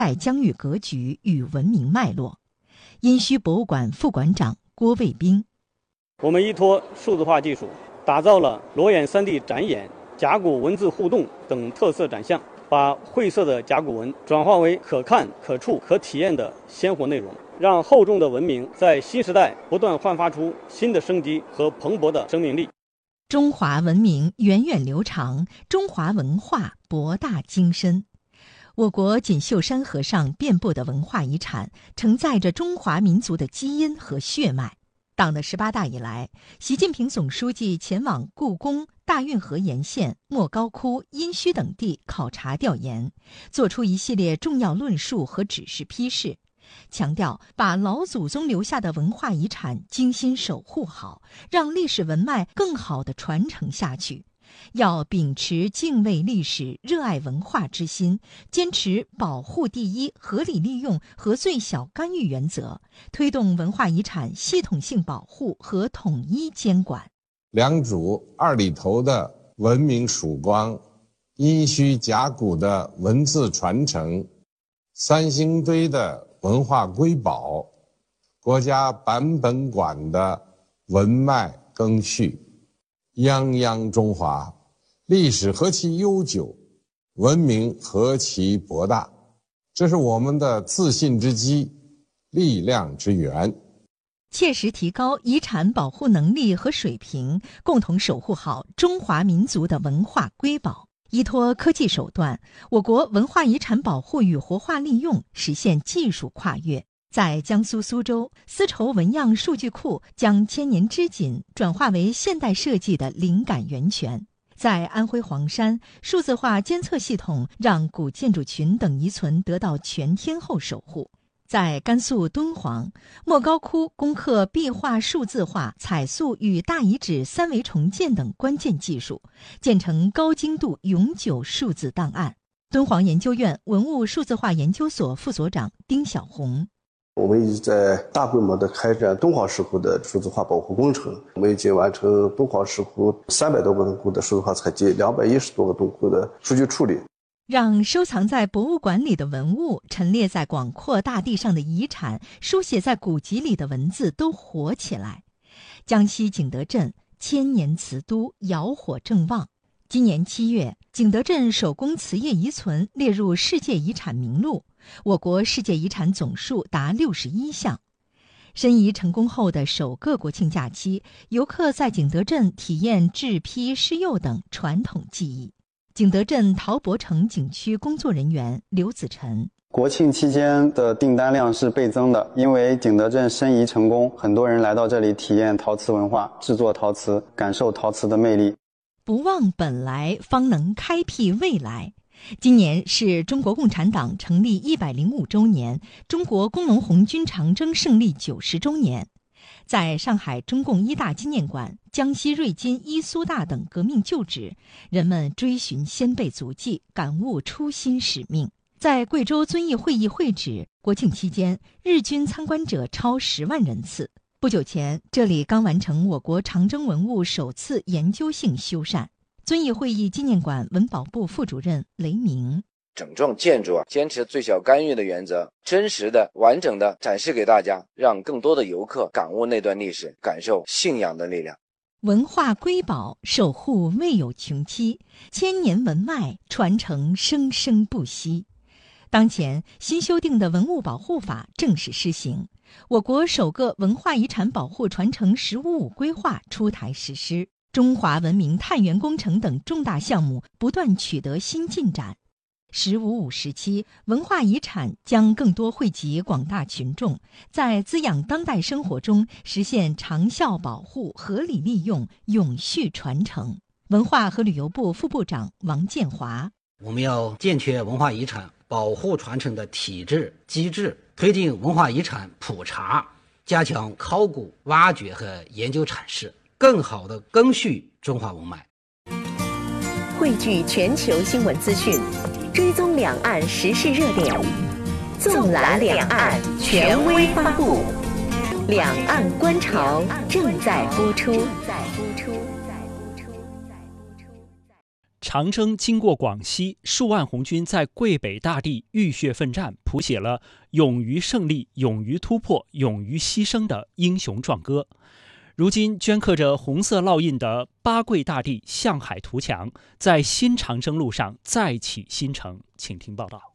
代疆域格局与文明脉络。殷墟博物馆副馆长郭卫兵： 我们依托数字化技术，打造了裸眼3D 展演、甲骨文字互动等特色展项，把晦涩的甲骨文转化为可看、可触、可体验的鲜活内容，让厚重的文明在新时代不断焕发出新的生机和蓬勃的生命力。 中华文明源远流长，中华文化博大精深。我国锦绣山河上遍布的文化遗产，承载着中华民族的基因和血脉。党的18大以来，习近平总书记前往故宫、大运河沿线、莫高窟、殷墟等地考察调研，作出一系列重要论述和指示批示，强调把老祖宗留下的文化遗产精心守护好，让历史文脉更好地传承下去。要秉持敬畏历史、热爱文化之心，坚持保护第一、合理利用和最小干预原则，推动文化遗产系统性保护和统一监管。 良渚2里头的文明曙光，殷墟甲骨的文字传承，三星堆的文化瑰宝，国家版本馆的文脉更续，泱泱中华，历史何其悠久，文明何其博大，这是我们的自信之基，力量之源。 切实提高遗产保护能力和水平，共同守护好中华民族的文化瑰宝。依托科技手段，我国文化遗产保护与活化利用实现技术跨越。在江苏苏州，丝绸纹样数据库将千年织锦转化为现代设计的灵感源泉。在安徽黄山，数字化监测系统让古建筑群等遗存得到全天候守护。在甘肃敦煌，莫高窟攻克壁画数字化、彩塑与大遗址3维重建等关键技术，建成高精度永久数字档案。敦煌研究院文物数字化研究所副所长丁小红： 我们一直在大规模的开展敦煌石窟的数字化保护工程，我们已经完成敦煌石窟300多个洞窟的数字化采集，210多个洞窟的数据处理。 让收藏在博物馆里的文物、陈列在广阔大地上的遗产、书写在古籍里的文字都活起来。江西景德镇千年瓷都窑火正旺，今年7月，景德镇手工瓷业遗存列入世界遗产名录，我国世界遗产总数达61项。申遗成功后的首个国庆假期，游客在景德镇体验制坯、施釉等传统技艺。景德镇陶博城景区工作人员刘子晨： 国庆期间的订单量是倍增的，因为景德镇申遗成功，很多人来到这里体验陶瓷文化，制作陶瓷，感受陶瓷的魅力。 不忘本来，方能开辟未来。今年是中国共产党成立105周年，中国工农红军长征胜利90周年。在上海中共一大纪念馆、江西瑞金伊苏大等革命旧址，人们追寻先辈足迹，感悟初心使命。在贵州遵义会议会址，国庆期间日均参观者超10万人次。不久前，这里刚完成我国长征文物首次研究性修缮。遵义会议纪念馆文保部副主任雷鸣： 整幢建筑坚持最小干预的原则，真实的、完整的展示给大家，让更多的游客感悟那段历史，感受信仰的力量。 文化瑰宝守护未有穷期，千年文脉传承生生不息。当前新修订的文物保护法正式施行，我国首个文化遗产保护传承“15·5”规划出台实施，中华文明探源工程等重大项目不断取得新进展。“15·5”时期，文化遗产将更多惠及广大群众，在滋养当代生活中实现长效保护、合理利用、永续传承。文化和旅游部副部长王建华： 我们要健全文化遗产保护传承的体制机制，推进文化遗产普查，加强考古挖掘和研究阐释，更好地赓续中华文脉。 汇聚全球新闻资讯，追踪两岸时事热点，纵览两岸，权威发布。两岸观潮正在播出。 长征经过广西，数万红军在桂北大地浴血奋战，谱写了勇于胜利、勇于突破、勇于牺牲的英雄壮歌。如今镌刻着红色烙印的八桂大地向海图墙，在新长征路上再起新程。请听报道。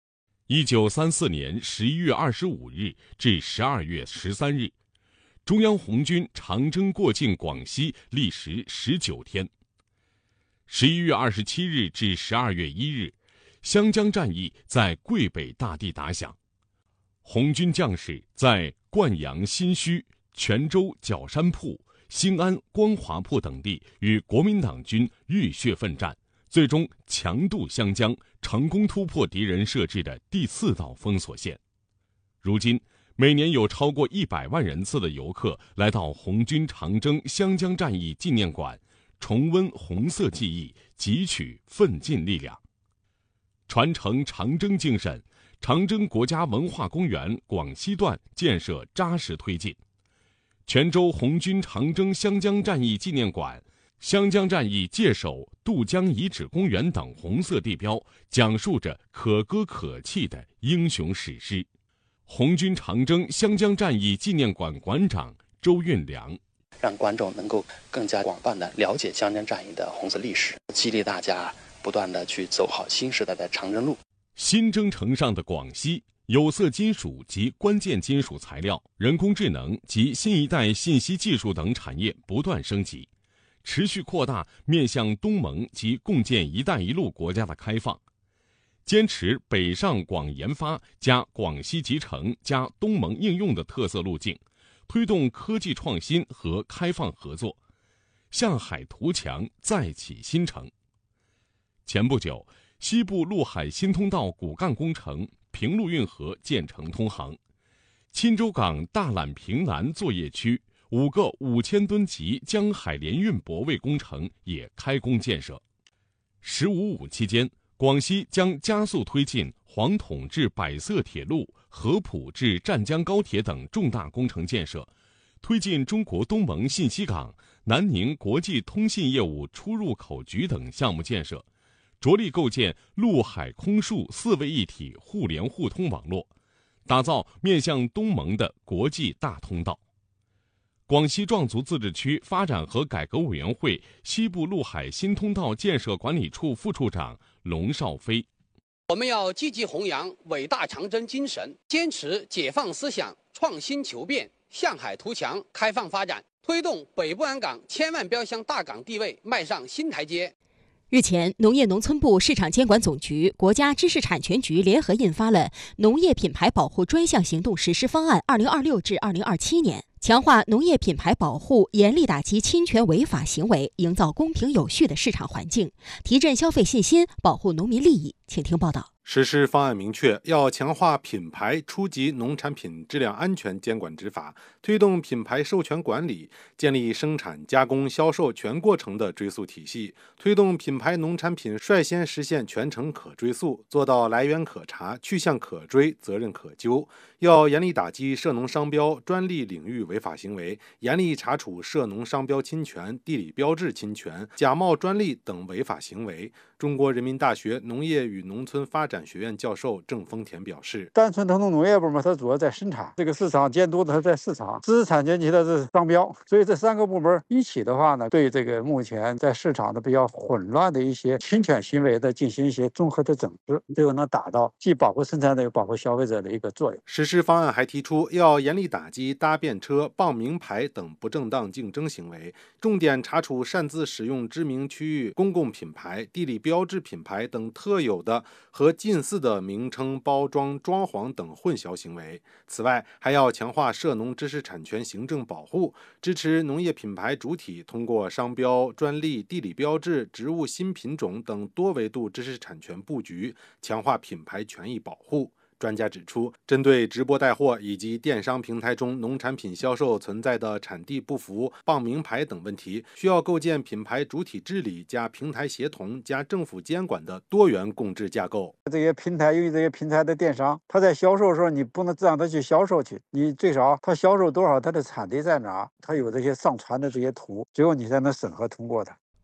1934年11月25日至12月13日，中央红军长征过境广西，历时19天。11月27日至12月1日，湘江战役在桂北大地打响，红军将士在灌阳新圩、泉州角山铺、兴安光华铺等地与国民党军浴血奋战，最终强渡湘江，成功突破敌人设置的第4道封锁线。如今，每年有超过100万人次的游客来到红军长征湘江战役纪念馆，重温红色记忆，汲取奋进力量。传承长征精神，长征国家文化公园广西段建设扎实推进。泉州红军长征湘江战役纪念馆、湘江战役界首渡江遗址公园等红色地标，讲述着可歌可泣的英雄史诗。红军长征湘江战役纪念馆馆长周运良， 让观众能够更加广泛地了解湘江战役的红色历史，激励大家不断地去走好新时代的长征路。 新征程上的广西，有色金属及关键金属材料、人工智能及新一代信息技术等产业不断升级，持续扩大面向东盟及共建“一带一路”国家的开放，坚持北上广研发加广西集成加东盟应用的特色路径，推动科技创新和开放合作，向海图墙再起新程。前不久，西部陆海新通道骨干工程平陆运河建成通航，钦州港大榄平南作业区5个5000吨级江海联运泊位工程也开工建设。“15·5”期间，广西将加速推进黄统至百色铁路、合浦至湛江高铁等重大工程建设，推进中国东盟信息港、南宁国际通信业务出入口局等项目建设，着力构建陆海空数4位一体互联互通网络，打造面向东盟的国际大通道。广西壮族自治区发展和改革委员会西部陆海新通道建设管理处副处长龙少飞， 我们要积极弘扬伟大长征精神，坚持解放思想、创新求变、向海图墙、开放发展，推动北部安港千万标箱大港地位迈上新台阶。 日前，农业农村部市场监管总局、国家知识产权局联合印发了《农业品牌保护专项行动实施方案 （2026 至2027年）》，强化农业品牌保护，严厉打击侵权违法行为，营造公平有序的市场环境，提振消费信心，保护农民利益。请听报道。 实施方案明确，要强化品牌初级农产品质量安全监管执法，推动品牌授权管理，建立生产、加工、销售全过程的追溯体系，推动品牌农产品率先实现全程可追溯，做到来源可查、去向可追、责任可究。要严厉打击涉农商标、专利领域违法行为，严厉查处涉农商标侵权、地理标志侵权、假冒专利等违法行为。中国人民大学农业与农村发展学院教授郑丰田表示， 单纯腾农农业部门它主要在生产，这个市场监督的它在市场，知识产权局的是商标，所以这3个部门一起的话呢，对这个目前在市场的比较混乱的一些侵权行为的进行一些综合的整治，最后能达到既保护生产者又保护消费者的一个作用。 实施方案还提出，要严厉打击搭便车、傍名牌等不正当竞争行为，重点查处擅自使用知名区域公共品牌、地理标志品牌等特有的和近似的名称、包装、装潢等混淆行为。此外，还要强化涉农知识产权行政保护，支持农业品牌主体通过商标、专利、地理标志、植物新品种等多维度知识产权布局，强化品牌权益保护。专家指出，针对直播带货以及电商平台中农产品销售存在的产地不符、傍名牌等问题，需要构建品牌主体治理加平台协同加政府监管的多元共治架构。 这些平台，由于这些平台的电商，他在销售的时候，你不能让他去销售去，你最少他销售多少，他的产地在哪，他有这些上传的这些图，最后你才能审核通过的。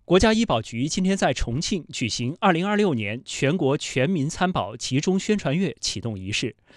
国家医保局今天在重庆举行2026年全国全民参保集中宣传月启动仪式。